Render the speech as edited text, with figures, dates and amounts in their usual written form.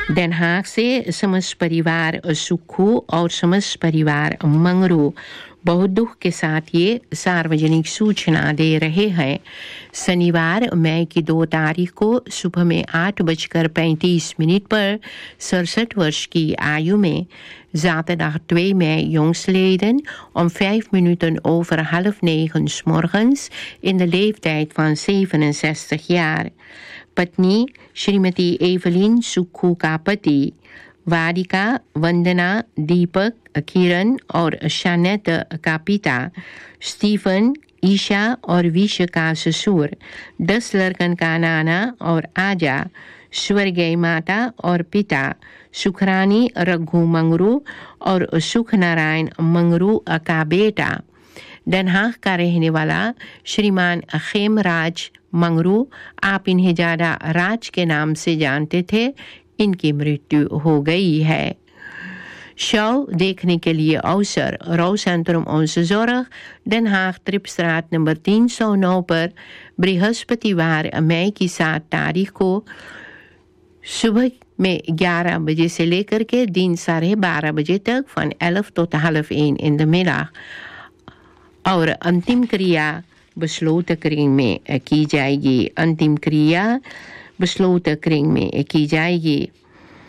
Den Haag से समस्त परिवार सुक्खू और समस्त परिवार मंगरू बहुत दुख के साथ ये सार्वजनिक सूचना दे रहे हैं। शनिवार मई की 2 तारीख को सुबह में 8:35 पर 67 वर्ष की आयु में zaterdag 2 mei jongstleden om 5 minuten over 8:30 's morgens in de leeftijd van 67 jaar. पत्नी श्रीमती एवलिन सुक्खू का पति वारिका, वंदना, दीपक, किरण और शानेत का पिता स्टीफन, ईशा और विश का ससुर, 10 लड़कन का नाना और आजा, स्वर्गीय माता और पिता सुखरानी रघु मंगरू और सुखनारायण मंगरू का बेटा, Den Haag का रहने वाला श्रीमान खेमराज मंगरू, आप इन्हें ज़्यादा राज के नाम से जानते थे, इनकी मृत्यु हो गई है। शव देखने के लिए अवसर Rouwcentrum Onze Zorg, Den Haag, Tripstraat number 309 पर बृहस्पतिवार मई की 7 तारीख को सुबह में 11 बजे से लेकर के दिन 12:30 बजे तक van 11 tot 12:30 in de middag और अंतिम क्रिया besloten kring में की जाएगी। अंतिम क्रिया besloten kring में की जाएगी।